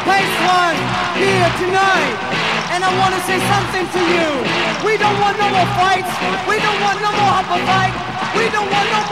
Baseline here tonight. And I want to say something to you. We don't want no more fights. We don't want no more upper fight. We don't want no more